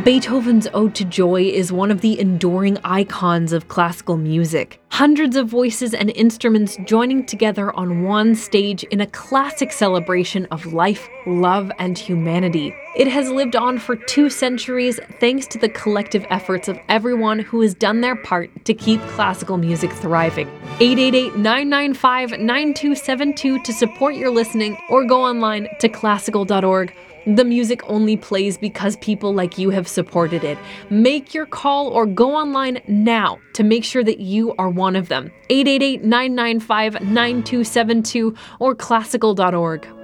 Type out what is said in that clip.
Beethoven's Ode to Joy is one of the enduring icons of classical music. Hundreds of voices and instruments joining together on one stage in a classic celebration of life, love, and humanity. It has lived on for 2 centuries thanks to the collective efforts of everyone who has done their part to keep classical music thriving. 888-995-9272 to support your listening, or go online to classical.org. The music only plays because people like you have supported it. Make your call or go online now to make sure that you are one of them. 888-995-9272 or classical.org.